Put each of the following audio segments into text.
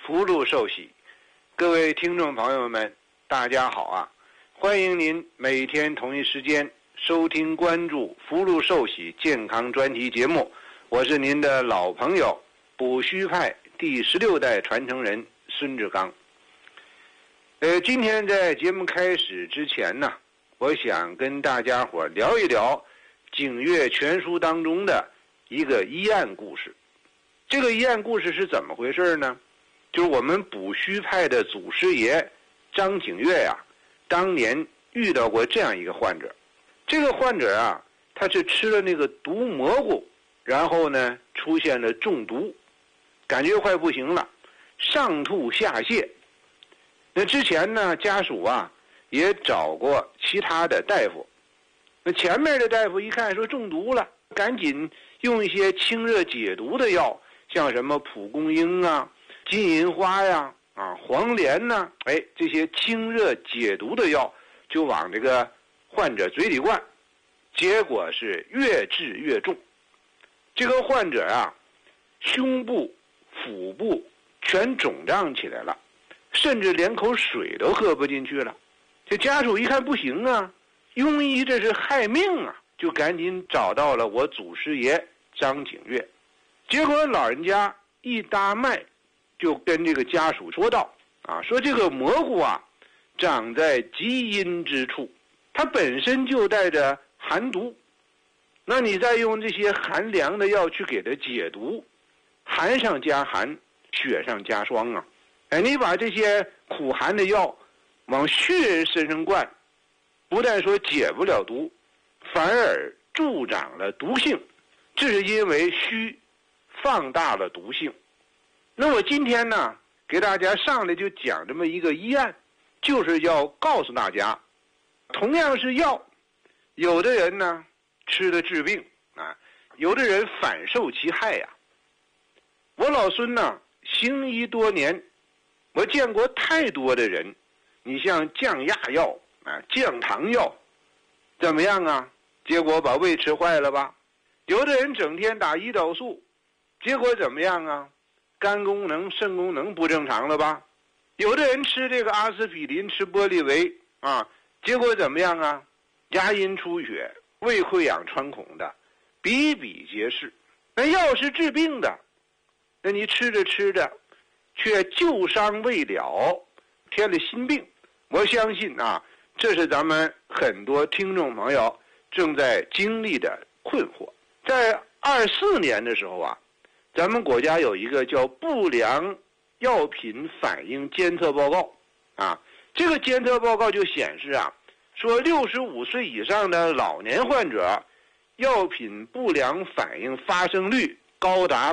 福禄寿喜，各位听众朋友们，大家好啊！欢迎您每天同一时间收听关注福禄寿喜健康专题节目，我是您的老朋友补虚派第16代传承人孙志刚。今天在节目开始之前呢，我想跟大家伙聊一聊景岳全书当中的一个医案故事。这个医案故事是怎么回事呢？就是我们补虚派的祖师爷张景岳呀，当年遇到过这样一个患者。这个患者啊，他是吃了那个毒蘑菇，然后呢出现了中毒，感觉快不行了，上吐下泻。那之前呢，家属啊也找过其他的大夫，那前面的大夫一看说中毒了，赶紧用一些清热解毒的药，像什么蒲公英啊、金银花呀、黄连呐，这些清热解毒的药就往这个患者嘴里灌，结果是越治越重。这个患者啊，胸部、腹部全肿胀起来了，甚至连口水都喝不进去了。这家属一看不行啊，庸医这是害命啊，就赶紧找到了我祖师爷张景岳。结果老人家一搭脉，就跟这个家属说道说这个蘑菇啊长在极阴之处，它本身就带着寒毒，那你再用这些寒凉的药去给它解毒，寒上加寒，雪上加霜啊！你把这些苦寒的药往虚人身上灌，不但说解不了毒，反而助长了毒性，这是因为虚放大了毒性。那我今天呢，给大家上来就讲这么一个医案，就是要告诉大家，同样是药，有的人呢吃了治病有的人反受其害呀。我老孙呢行医多年，我见过太多的人，你像降压药降糖药怎么样啊？结果把胃吃坏了吧？有的人整天打胰岛素，结果怎么样啊？肝功能、肾功能不正常了吧？有的人吃这个阿司匹林、吃玻利维结果怎么样啊？牙龈出血、胃溃疡穿孔的比比皆是。那药是治病的，那你吃着吃着却旧伤未了，添了新病。我相信这是咱们很多听众朋友正在经历的困惑。在24年的时候咱们国家有一个叫不良药品反应监测报告这个监测报告就显示说65岁以上的老年患者药品不良反应发生率高达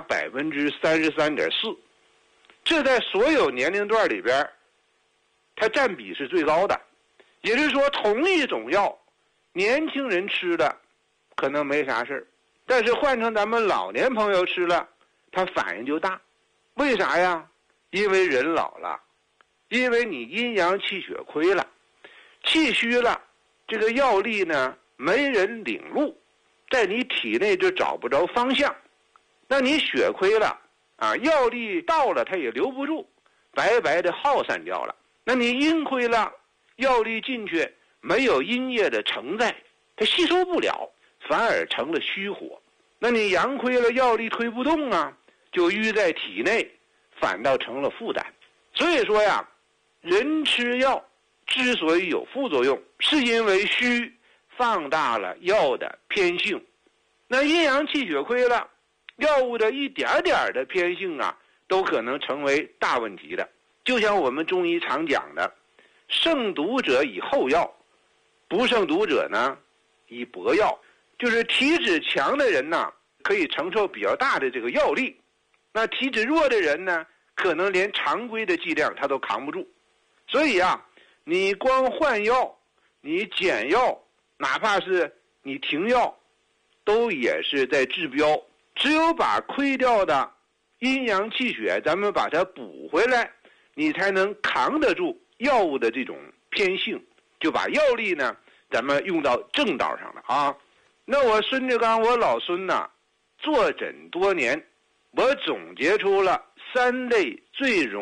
33.4%， 这在所有年龄段里边它占比是最高的。也就是说，同一种药年轻人吃的可能没啥事，但是换成咱们老年朋友吃了，它反应就大。为啥呀？因为人老了，因为你阴阳气血亏了，气虚了，这个药力呢没人领路，在你体内就找不着方向。那你血亏了药力到了它也留不住，白白的耗散掉了。那你阴亏了，药力进去没有阴液的承载，它吸收不了，反而成了虚火。那你阳亏了，药力推不动就淤在体内，反倒成了负担。所以说人吃药之所以有副作用，是因为虚放大了药的偏性。那阴阳气血亏了，药物的一点点的偏性都可能成为大问题的。就像我们中医常讲的，胜毒者以后药，不胜毒者呢以薄药。就是体质强的人可以承受比较大的这个药力，那体质弱的人呢，可能连常规的剂量他都扛不住。所以你光换药，你减药，哪怕是你停药，都也是在治标。只有把亏掉的阴阳气血咱们把它补回来，你才能扛得住药物的这种偏性，就把药力呢咱们用到正道上了那我孙志刚，我老孙坐诊多年，我总结出了3类最容